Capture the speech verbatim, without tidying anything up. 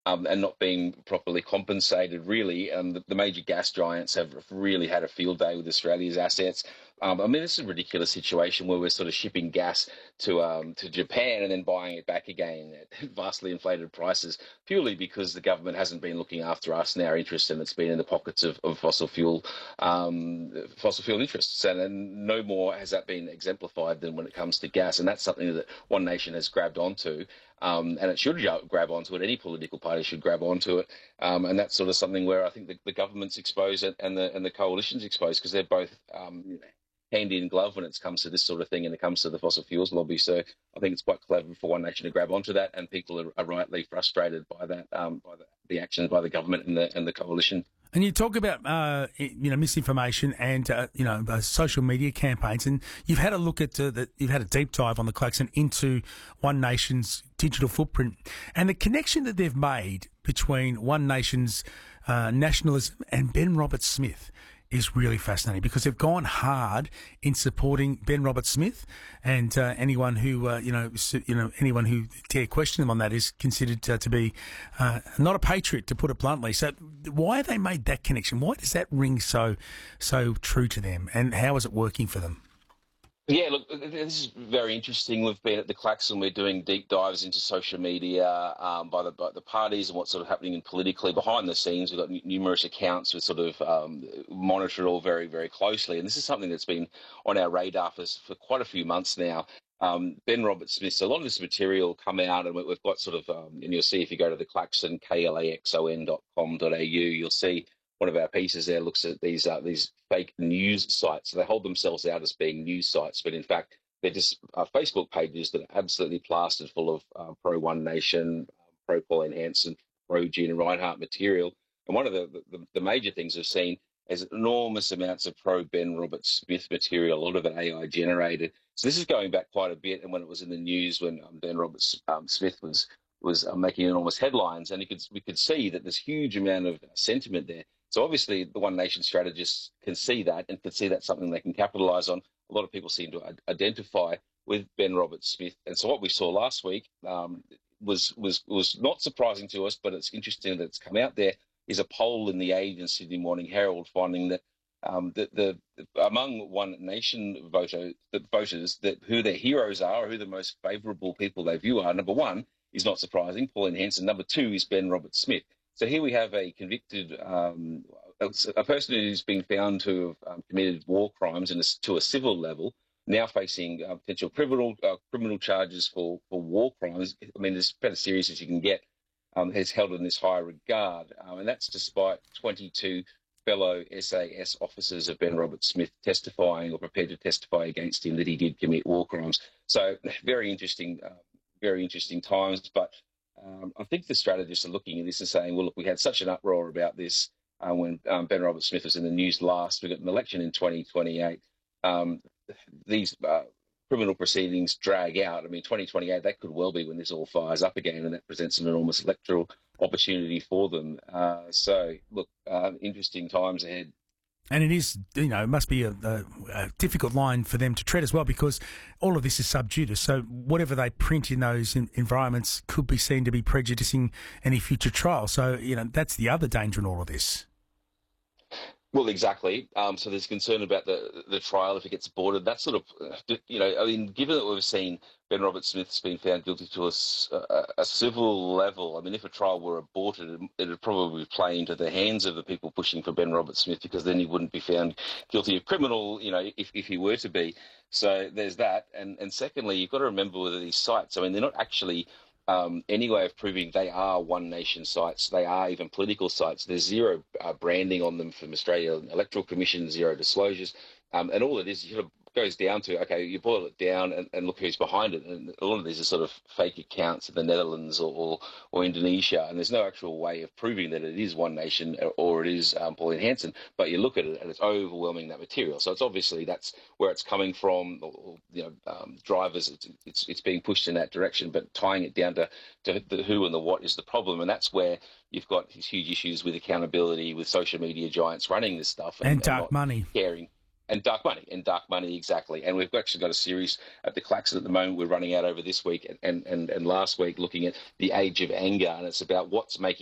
um, and not being properly compensated, really. Um, the, the major gas giants have really had a field day with Australia's assets. Um, I mean, this is a ridiculous situation where we're sort of shipping gas to um, to Japan and then buying it back again at vastly inflated prices, purely because the government hasn't been looking after us and our interests, and it's been in the pockets of, of fossil fuel um, fossil fuel interests. And, and no more has that been exemplified than when it comes to gas. And that's something that One Nation has grabbed onto. Um, and it should grab onto it. Any political party should grab onto it, um, and that's sort of something where I think the, the government's exposed and the and the coalition's exposed, because they're both um, hand in glove when it comes to this sort of thing and it comes to the fossil fuels lobby. So I think it's quite clever for One Nation to grab onto that, and people are, are rightly frustrated by that, um, by the, the actions by the government and the and the coalition. And you talk about, uh, you know, misinformation and, uh, you know, uh, social media campaigns. And you've had a look at uh, the, you've had a deep dive on the Klaxon into One Nation's digital footprint and the connection that they've made between One Nation's uh, nationalism and Ben Roberts-Smith is really fascinating, because they've gone hard in supporting Ben Roberts-Smith, and uh, anyone who uh, you know you know anyone who dare question them on that is considered uh, to be uh, not a patriot, to put it bluntly. So why have they made that connection? Why does that ring so so true to them, and how is it working for them? Yeah, look, this is very interesting. We've been at the Klaxon, we're doing deep dives into social media um, by, the, by the parties and what's sort of happening in politically behind the scenes. We've got n- numerous accounts we sort of um, monitor it all very, very closely. And this is something that's been on our radar for, for quite a few months now. Um, Ben Roberts-Smith, so a lot of this material come out, and we- we've got sort of, um, and you'll see if you go to the Klaxon, K L A X O N dot com dot A U, you'll see one of our pieces there looks at these uh, these fake news sites. So they hold themselves out as being news sites, but in fact, they're just uh, Facebook pages that are absolutely plastered full of uh, pro One Nation, pro Pauline Hanson, pro Gina Reinhart material. And one of the, the, the major things we've seen is enormous amounts of pro Ben Roberts-Smith material, a lot of it A I generated. So this is going back quite a bit. And when it was in the news, when um, Ben Roberts-Smith was was uh, making enormous headlines, and you could we could see that there's huge amount of sentiment there. So obviously the One Nation strategists can see that and can see that's something they can capitalise on. A lot of people seem to identify with Ben Roberts-Smith. And so what we saw last week um, was, was, was not surprising to us, but it's interesting that it's come out there, is a poll in The Age and Sydney Morning Herald finding that um, the, the, the among One Nation voter, the voters, that who their heroes are, or who the most favourable people they view are, number one is not surprising, Pauline Hanson. Number two is Ben Roberts-Smith. So here we have a convicted, um, a person who's been found to have um, committed war crimes in a, to a civil level, now facing uh, potential criminal uh, criminal charges for, for war crimes. I mean, as about as serious as you can get, um, has held in this high regard. Um, and that's despite twenty-two fellow S A S officers of Ben Roberts-Smith testifying or prepared to testify against him that he did commit war crimes. So very interesting, uh, very interesting times. But Um, I think the strategists are looking at this and saying, well, look, we had such an uproar about this uh, when um, Ben Roberts-Smith was in the news last. We've got an election in twenty twenty-eight. Um, these uh, criminal proceedings drag out. I mean, twenty twenty-eight, that could well be when this all fires up again, and that presents an enormous electoral opportunity for them. Uh, so, look, uh, interesting times ahead. And it is, you know, it must be a, a, a difficult line for them to tread as well, because all of this is sub judice. So whatever they print in those in, environments could be seen to be prejudicing any future trial. So, you know, that's the other danger in all of this. Well, exactly. Um, so there's concern about the the trial if it gets aborted. That sort of, uh, you know, I mean, given that we've seen Ben Roberts-Smith's been found guilty to a, a, a civil level, I mean, if a trial were aborted, it would probably play into the hands of the people pushing for Ben Roberts-Smith, because then he wouldn't be found guilty of criminal, you know, if, if he were to be. So there's that. And, and secondly, you've got to remember with these sites, I mean, they're not actually Um, any way of proving they are One Nation sites. They are even political sites. There's zero uh, branding on them from Australia Electoral Commission, zero disclosures. Um, and all it is, you know, goes down to, okay, you boil it down and, and look who's behind it. And a lot of these are sort of fake accounts in the Netherlands or, or, or Indonesia. And there's no actual way of proving that it is One Nation or it is um, Pauline Hanson. But you look at it and it's overwhelming, that material. So it's obviously that's where it's coming from. Or, or, you know, um, drivers, it's, it's it's being pushed in that direction. But tying it down to, to the who and the what is the problem. And that's where you've got these huge issues with accountability, with social media giants running this stuff. And, And, and dark not money. caring. And dark money, and dark money, exactly. And we've actually got a series at the Klaxon at the moment we're running out over this week and, and, and last week looking at the age of anger, and it's about what's making